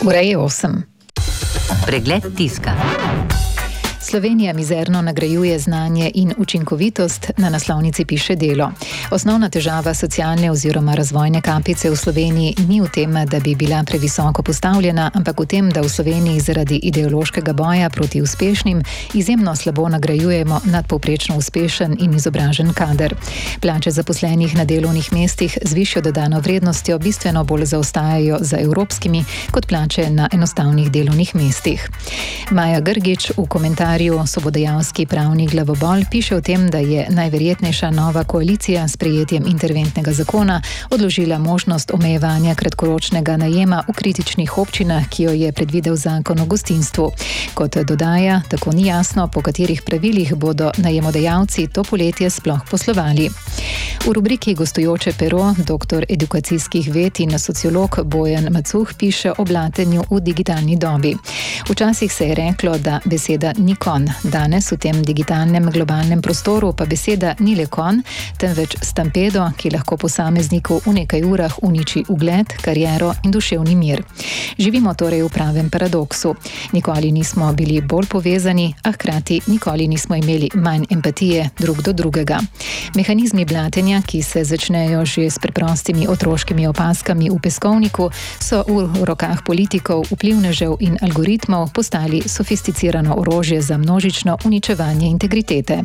Ura je 8. Pregled tiska. Slovenija mizerno nagrajuje znanje in učinkovitost, na naslovnici piše Delo. Osnovna težava socialne oziroma razvojne kapice v Sloveniji ni v tem, da bi bila previsoko postavljena, ampak v tem, da v Sloveniji zaradi ideološkega boja proti uspešnim izjemno slabo nagrajujemo nadpovprečno uspešen in izobražen kader. Plače zaposlenih na delovnih mestih z višjo dodano vrednostjo bistveno bolj zaostajajo za evropskimi kot plače na enostavnih delovnih mestih. Maja Grgič v komentarju Sobodajalski pravni glavobol piše o tem, da je najverjetnejša nova koalicija s sprejetjem interventnega zakona odložila možnost omejevanja kratkoročnega najema v kritičnih občinah, ki jo je predvidel zakon o gostinstvu. Kot dodaja, tako ni jasno, po katerih pravilih bodo najemodajalci to poletje sploh poslovali. V rubriki Gostujoče pero doktor edukacijskih ved in sociolog Bojan Macuh piše o blatenju v digitalni dobi. Včasih se je reklo, da beseda ni konj. Danes v tem digitalnem globalnem prostoru pa beseda ni le konj, temveč stampedo, ki lahko posamezniku v nekaj urah uniči ugled, kariero in duševni mir. Živimo torej v pravem paradoksu. Nikoli nismo bili bolj povezani, a hkrati nikoli nismo imeli manj empatije drug do drugega. Mehanizmi blatenja, ki se začnejo že s preprostimi otroškimi opazkami v peskovniku, so v rokah politikov, vplivnežev in algoritmov postali sofisticirano orožje za množično uničevanje integritete.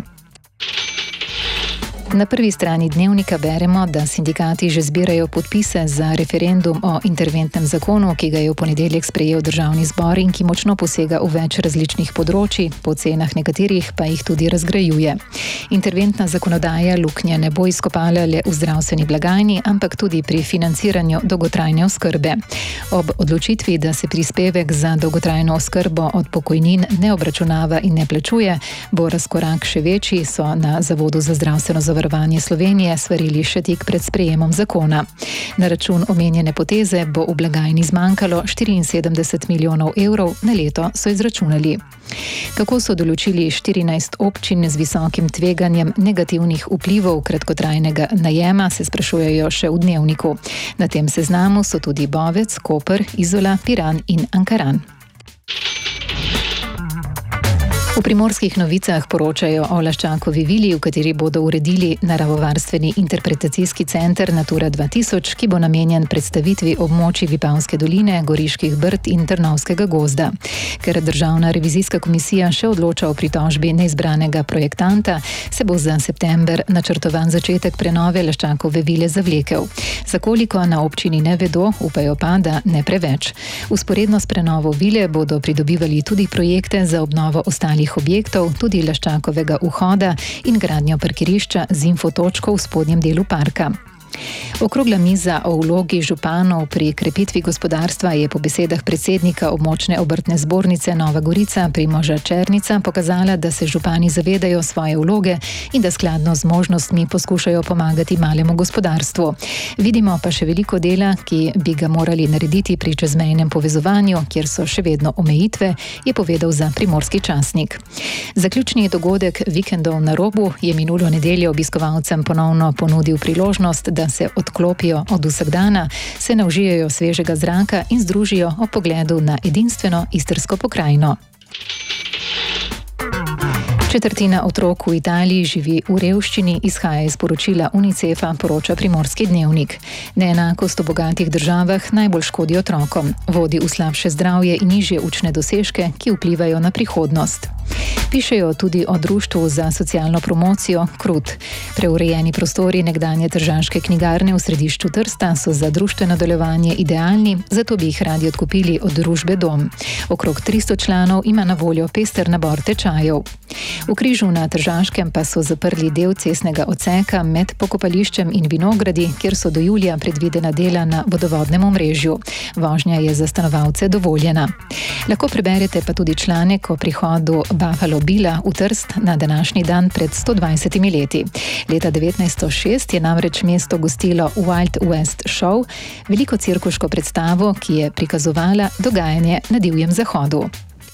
Na prvi strani Dnevnika beremo, da sindikati že zbirajo podpise za referendum o interventnem zakonu, ki ga je v ponedeljek sprejel Državni zbor in ki močno posega v več različnih področij, po cenah nekaterih pa jih tudi razgrajuje. Interventna zakonodaja luknje ne bo izkopala le v zdravstveni blagajni, ampak tudi pri financiranju dolgotrajne oskrbe. Ob odločitvi, da se prispevek za dolgotrajno oskrbo od pokojnin ne obračunava in ne plačuje, bo razkorak še večji, so na Zavodu za zdravstveno zavarovanje Slovenije svarili še tik pred sprejemom zakona. Na račun omenjene poteze bo v blagajni zmanjkalo 74 milijonov evrov na leto, so izračunali. Kako so določili 14 občin z visokim tveganjem negativnih vplivov kratkotrajnega najema, se sprašujejo še v Dnevniku. Na tem seznamu so tudi Bovec, Koper, Izola, Piran in Ankaran. V Primorskih novicah poročajo o Laščakovi vili, v kateri bodo uredili naravovarstveni interpretacijski center Natura 2000, ki bo namenjen predstavitvi območij Vipavske doline, Goriških brd in Trnovskega gozda. Ker Državna revizijska komisija še odloča o pritožbi neizbranega projektanta, se bo za september načrtovan začetek prenove Laščakove vile zavlekel. Za koliko na občini ne vedo, upajo pa, da ne preveč. Vzporedno s prenovo vile bodo pridobivali tudi projekte za obnovo ostalih objektov, tudi Laščakovega vhoda in gradnjo parkirišča z infotočko v spodnjem delu parka. Okrogla miza o vlogi županov pri krepitvi gospodarstva je po besedah predsednika območne obrtne zbornice Nova Gorica Primoža Černica pokazala, da se župani zavedajo svoje vloge in da skladno z možnostmi poskušajo pomagati malemu gospodarstvu. Vidimo pa še veliko dela, ki bi ga morali narediti pri čezmejnem povezovanju, kjer so še vedno omejitve, je povedal za Primorski časnik. Zaključni dogodek Vikendov na robu je minulo nedeljo obiskovalcem ponovno ponudil priložnost, da se odklopijo od vsakdana, se naužijejo svežega zraka in združijo ob pogledu na edinstveno istrsko pokrajino. Četrtina otrok v Italiji živi v revščini, izhaja iz poročila UNICEF-a, poroča Primorski dnevnik. Neenakost v bogatih državah najbolj škodi otrokom, vodi v slabše zdravje in nižje učne dosežke, ki vplivajo na prihodnost. Pišejo tudi o društvu za socialno promocijo Krut. Preurejeni prostori nekdanje tržaške knjigarne v središču Trsta so za društveno delovanje idealni, zato bi jih radi odkupili od družbe Dom. Okrog 300 članov ima na voljo pester nabor tečajev. V Križu na Tržaškem pa so zaprli del cestnega odseka med pokopališčem in vinogradi, kjer so do julija predvidena dela na vodovodnem omrežju. Vožnja je za stanovalce dovoljena. Lahko preberete pa tudi članek o prihodu Buffalo Billa v Trst na današnji dan pred 120 leti. Leta 1906 je namreč mesto gostilo Wild West Show, veliko cirkuško predstavo, ki je prikazovala dogajanje na Divjem zahodu.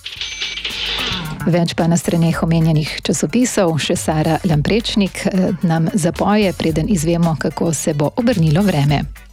Več pa na straneh omenjenih časopisov, še Sara Lamprečnik nam zapoje, preden izvemo, kako se bo obrnilo vreme.